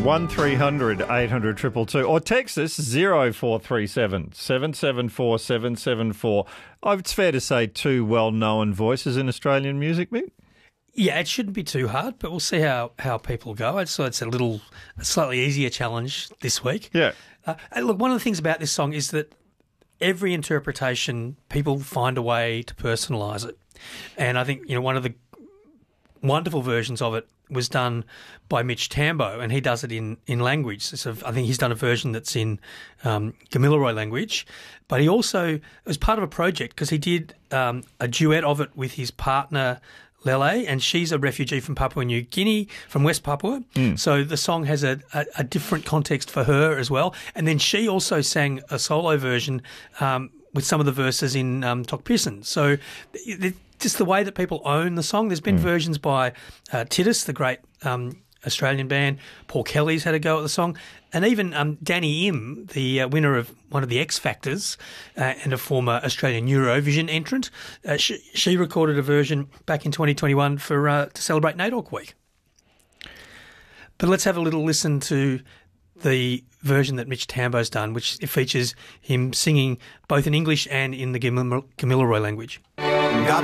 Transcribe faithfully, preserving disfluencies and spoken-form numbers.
one three hundred eight hundred two two two or text us zero four three seven seven seven four seven seven four. Oh, it's fair to say two well-known voices in Australian music, Mick? Yeah, it shouldn't be too hard, but we'll see how, how people go. I'd say it's a little, a slightly easier challenge this week. Yeah. Uh, and look, one of the things about this song is that every interpretation, people find a way to personalise it. And I think, you know, one of the wonderful versions of it was done by Mitch Tambo, and he does it in, in language. So I think he's done a version that's in um, Gamilaroi language, but he also, it was part of a project because he did um, a duet of it with his partner, Lele, and she's a refugee from Papua New Guinea, from West Papua. Mm. So the song has a, a, a different context for her as well. And then she also sang a solo version um, with some of the verses in um, Tok Pisin. So it, just the way that people own the song. There's been mm. versions by uh, Titus, the great um, Australian band. Paul Kelly's had a go at the song. And even um, Danny Im, the uh, winner of one of the X Factors uh, and a former Australian Eurovision entrant, uh, she, she recorded a version back in twenty twenty-one for uh, to celebrate NAIDOC Week. But let's have a little listen to the version that Mitch Tambo's done, which features him singing both in English and in the Gamilaroi language. Got